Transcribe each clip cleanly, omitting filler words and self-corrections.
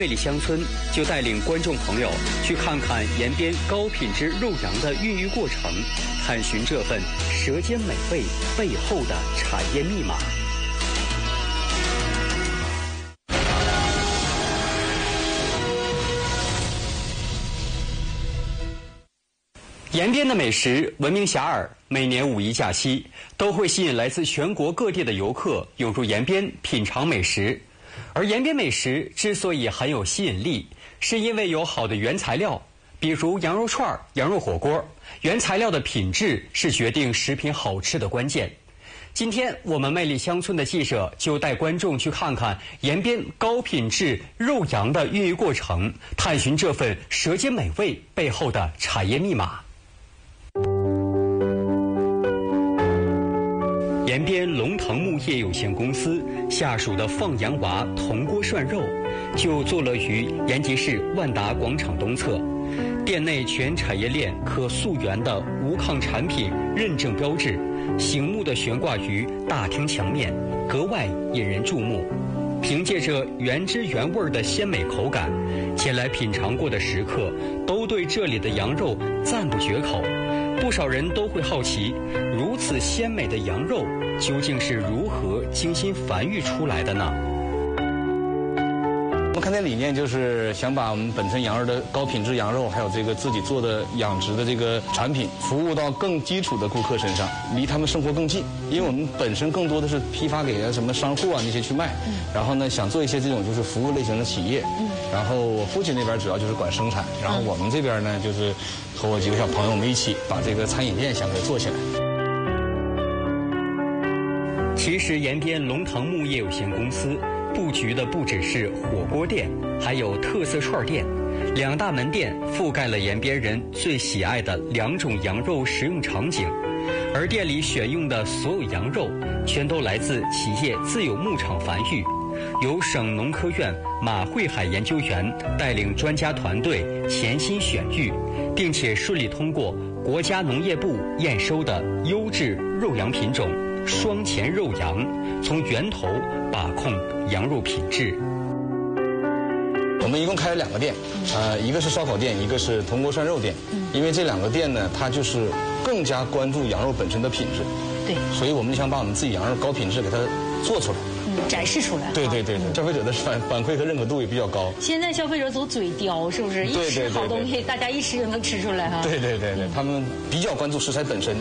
魅力乡村就带领观众朋友去看看延边高品质肉羊的孕育过程，探寻这份舌尖美味背后的产业密码。延边的美食闻名遐迩，每年五一假期都会吸引来自全国各地的游客涌入延边品尝美食。而延边美食之所以很有吸引力，是因为有好的原材料，比如羊肉串、羊肉火锅。原材料的品质是决定食品好吃的关键。今天我们魅力乡村的记者就带观众去看看延边高品质肉羊的孕育过程，探寻这份舌尖美味背后的产业密码。延边龙腾木业有限公司下属的放羊娃铜锅涮肉，就坐落于延吉市万达广场东侧。店内全产业链可溯源的无抗产品认证标志，醒目地悬挂于大厅墙面，格外引人注目。凭借着原汁原味的鲜美口感，前来品尝过的食客都对这里的羊肉赞不绝口。不少人都会好奇，如此鲜美的羊肉究竟是如何精心繁育出来的呢？ 我们看店理念就是想把我们本身羊肉的高品质羊肉，还有这个自己做的养殖的这个产品，服务到更基础的顾客身上，离他们生活更近。因为我们本身更多的是批发给什么商户啊那些去卖，然后呢想做一些这种就是服务类型的企业。然后我父亲那边主要就是管生产，然后我们这边呢就是和我几个小朋友们一起把这个餐饮店想给做起来。 其实延边龙腾木业有限公司布局的不只是火锅店，还有特色串店。2大门店覆盖了延边人最喜爱的2种羊肉食用场景，而店里选用的所有羊肉全都来自企业自有牧场繁育，由省农科院马慧海研究员带领专家团队潜心选育，并且顺利通过国家农业部验收的优质肉羊品种双前肉羊，从源头把控羊肉品质。 我们一共开了2个店，一个是烧烤店，一个是铜锅涮肉店。因为这2个店呢，它就是更加关注羊肉本身的品质。对，所以我们就想把我们自己羊肉高品质给它做出来， 展示出来。 对，消费者的反馈和认可度也比较高。 现在消费者走嘴刁，是不是？一吃好东西，大家一吃就能吃出来哈。 对，他们比较关注食材本身。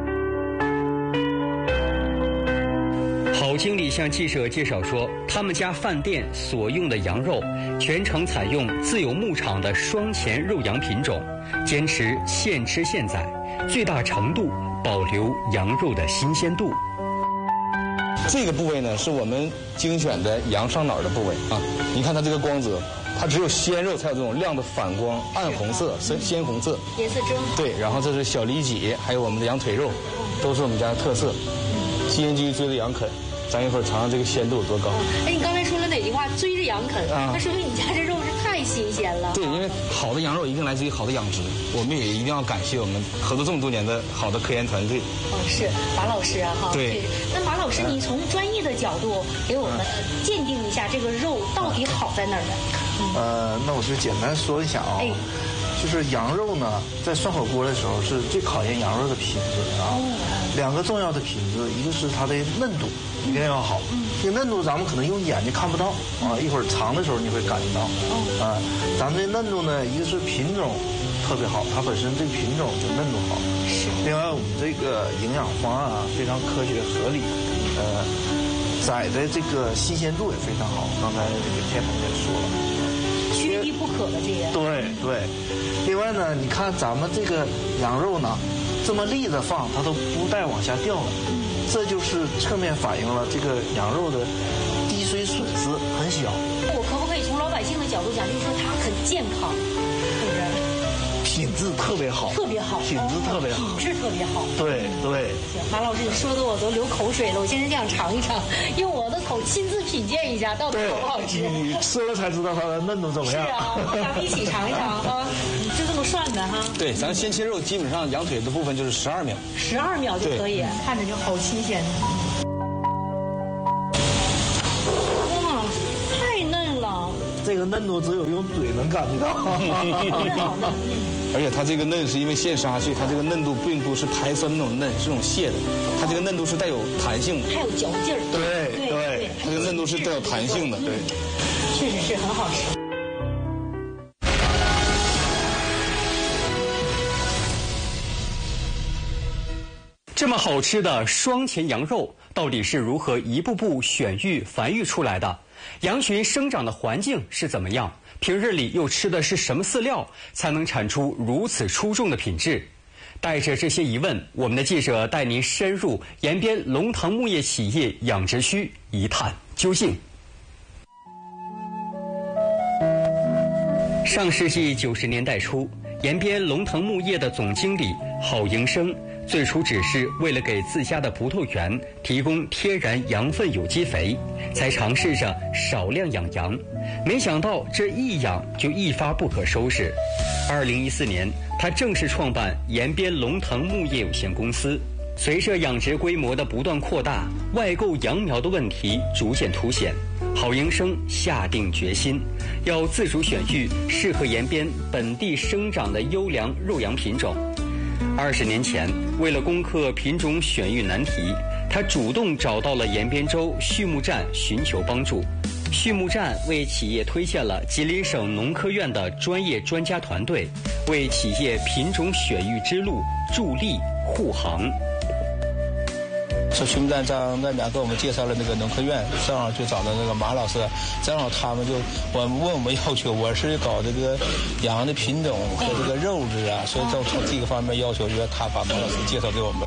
郝经理向记者介绍说，他们家饭店所用的羊肉全程采用自有牧场的双前肉羊品种，坚持现吃现宰，最大程度保留羊肉的新鲜度。 这个部位呢，是我们精选的羊上脑的部位啊。你看它这个光泽，它只有鲜肉才有这种亮的反光、暗红色、鲜红色， 颜色真好。 对，然后这是小里脊，还有我们的羊腿肉，都是我们家的特色。吸烟机追着羊啃，咱一会儿尝尝这个鲜度有多高。 哎，你刚才说了哪句话？追着羊啃啊？那说明你家这肉是太新鲜了。 对，因为好的羊肉一定来自于好的养殖，我们也一定要感谢我们合作这么多年的好的科研团队。 是马老师啊，哈。 对。 那马老师，你从专业的角度给我们鉴定一下这个肉到底好在哪儿呢？ 那我就简单说一下啊。就是羊肉呢，在涮火锅的时候是最考验羊肉的品质啊。2个重要的品质，一个是它的嫩度一定要好。这个嫩度咱们可能用眼睛看不到啊，一会儿尝的时候你会感觉到。咱们的嫩度呢，一个是品种特别好，它本身这个品种就嫩度好。另外我们这个营养方案啊非常科学合理，宰的这个新鲜度也非常好。刚才这个天鹏也说了。 缺一不可的这个。 对，另外呢，你看咱们这个羊肉呢，这么立着放，它都不带往下掉了，这就是侧面反映了这个羊肉的滴水损失很小。 我可不可以从老百姓的角度讲，就是说它很健康，是不是？ 品质特别好， 特别好， 品质特别好， 品质特别好。 对。 行，马老师，你说的我都流口水了，我现在就想尝一尝，用我的口亲自品鉴一下，到底好不好吃。 你吃了才知道它的嫩度怎么样。 是啊，咱们一起尝一尝啊，就这么涮的哈。 对，咱先切肉，基本上羊腿的部分就是12秒 ，12秒就可以，看着就好新鲜。哇，太嫩了。 这个嫩度只有用嘴能感觉到。 而且它这个嫩是因为现杀，所以它这个嫩度并不是排酸那种嫩，是那种蟹的，它这个嫩度是带有弹性的， 还有嚼劲儿。 对， 它这个嫩度是带有弹性的，对， 确实是很好吃。 这么好吃的双前羊肉，到底是如何一步步选育繁育出来的？羊群生长的环境是怎么样？平日里又吃的是什么饲料，才能产出如此出众的品质？带着这些疑问，我们的记者带您深入延边龙塘牧业企业养殖区一探究竟。上世纪90年代初，延边龙塘牧业的总经理郝营生最初只是为了给自家的葡萄园提供天然羊粪有机肥，才尝试着少量养羊。没想到这一养就一发不可收拾。2014年，他正式创办延边龙塘牧业有限公司。随着养殖规模的不断扩大，外购羊苗的问题逐渐凸显。郝营生下定决心，要自主选育适合延边本地生长的优良肉羊品种。20年前，为了攻克品种选育难题，他主动找到了延边州畜牧站寻求帮助。畜牧站为企业推荐了吉林省农科院的专业专家团队，为企业品种选育之路助力护航。 是畜牧站张站长给我们介绍了那个农科院，正好就找到那个马老师，正好他们就问我们要求，我是搞这个羊的品种和这个肉质啊，所以从这个方面要求，就是他把马老师介绍给我们。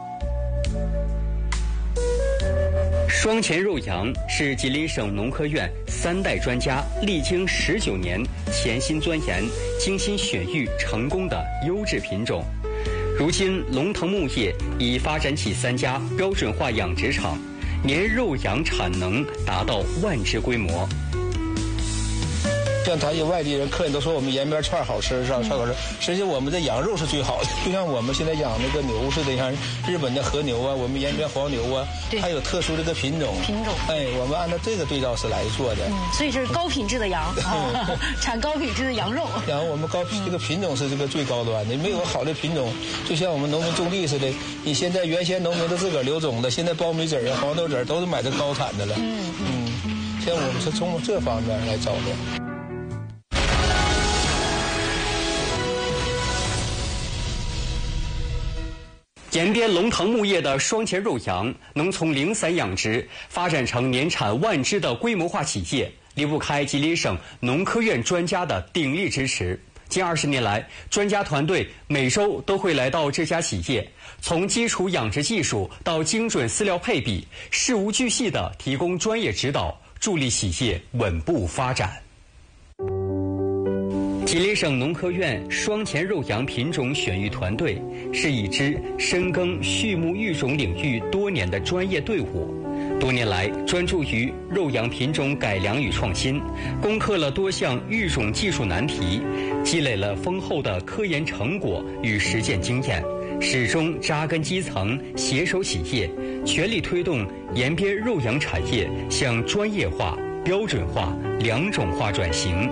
双前肉羊是吉林省农科院3代专家历经19年潜心钻研、精心选育成功的优质品种。如今，龙塘牧业已发展起3家标准化养殖场，年肉羊产能达到10000只规模。 像咱有外地人、客人都说我们延边串好吃，是吧？串好吃，实际我们这羊肉是最好的。就像我们现在养那个牛似的，像日本的和牛啊，我们延边黄牛啊，还有特殊这个品种。哎，我们按照这个对照式来做的。 所以是高品质的羊，产高品质的羊肉。 然后我们这个品种是这个最高端的，没有好的品种，就像我们农民种地似的，你现在原先农民都自个儿留种的，现在苞米籽啊、黄豆籽都是买的高产的了。像我们是从这方面来找的。 延边龙塘牧业的双前肉羊能从零散养殖发展成年产10000只的规模化企业，离不开吉林省农科院专家的鼎力支持。近20年来，专家团队每周都会来到这家企业，从基础养殖技术到精准饲料配比，事无巨细地提供专业指导，助力企业稳步发展。吉林省农科院双前肉羊品种选育团队是一支深耕畜牧育种领域多年的专业队伍，多年来专注于肉羊品种改良与创新，攻克了多项育种技术难题，积累了丰厚的科研成果与实践经验，始终扎根基层，携手企业，全力推动延边肉羊产业向专业化、标准化、良种化转型。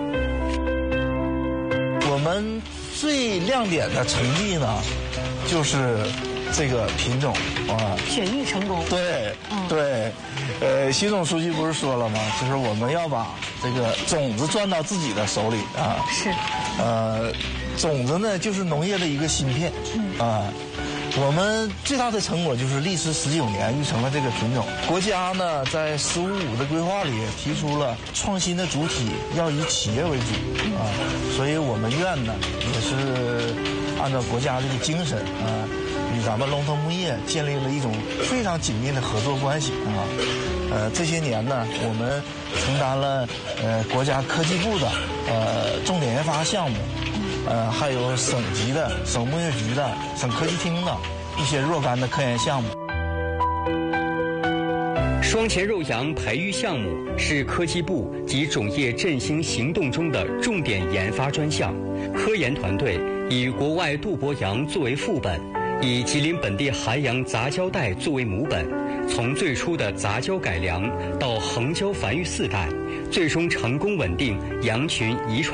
我们最亮点的成绩呢，就是这个品种啊， 选育成功。 对，习总书记不是说了吗？就是我们要把这个种子赚到自己的手里啊。 是。 种子呢，就是农业的一个芯片。我们最大的成果就是历时19年育成了这个品种。国家呢，在“15+5”的规划里提出了创新的主体要以企业为主所以我们院呢也是按照国家这个精神与咱们龙塘牧业建立了一种非常紧密的合作关系这些年呢，我们承担了国家科技部的重点研发项目。还有省级的、省牧业局的、省科技厅的一些若干的科研项目。 双前肉羊培育项目是科技部及种业振兴行动中的重点研发专项。科研团队以国外杜博羊作为副本，以吉林本地寒羊杂交带作为母本， 从最初的杂交改良到横交繁育4代，最终成功稳定羊群遗传